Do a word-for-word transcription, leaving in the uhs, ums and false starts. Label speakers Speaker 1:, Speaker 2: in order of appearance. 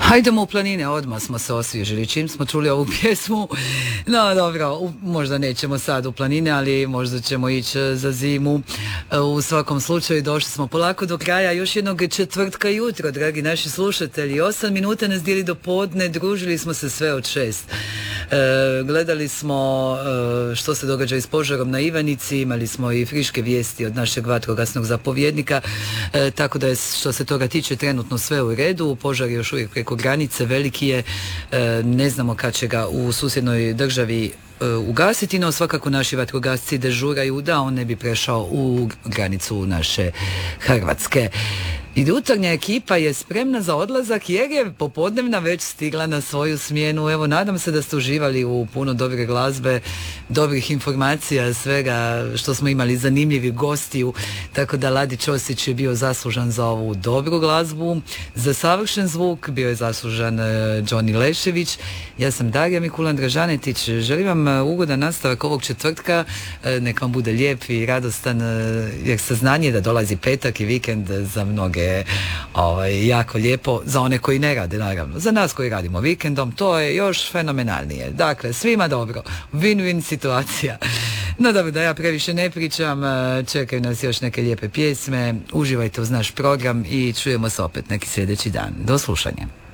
Speaker 1: Hajdemo u planine, odmah smo se osvježili čim smo čuli ovu pjesmu. No dobro, u, možda nećemo sad u planine, ali možda ćemo ići za zimu. U svakom slučaju došli smo polako do kraja još jednog četvrtka jutro, dragi naši slušatelji. Osam minuta nas dijeli do podne, družili smo se sve od šest. E, gledali smo e, što se događa i s požarom na Ivanici, imali smo i friške vijesti od našeg vatrogasnog zapovjednika, e, tako da je što se toga tiče trenutno sve u redu. Požar je još uvijek preko granice, veliki je, e, ne znamo kad će ga u susjednoj državi e, ugasiti, no svakako naši vatrogasci dežuraju da on ne bi prešao u granicu naše Hrvatske. I jutarnja ekipa je spremna za odlazak jer je popodnevna već stigla na svoju smjenu. Evo, nadam se da ste uživali u puno dobre glazbe, dobrih informacija, svega što smo imali, zanimljivih gostiju, tako da Ladi Ćosić je bio zaslužan za ovu dobru glazbu, za savršen zvuk bio je zaslužan Johnny Lešević. Ja sam Darija Mikulan Dražanetić, želim vam ugodan nastavak ovog četvrtka, nek vam bude lijep i radostan, jer saznanje da dolazi petak i vikend za mnoge je ovaj, jako lijepo, za one koji ne rade, naravno. Za nas koji radimo vikendom, to je još fenomenalnije. Dakle, svima dobro. Win-win situacija. No dobro, da ja previše ne pričam, čekaju nas još neke lijepe pjesme. Uživajte uz naš program i čujemo se opet neki sljedeći dan. Do slušanja.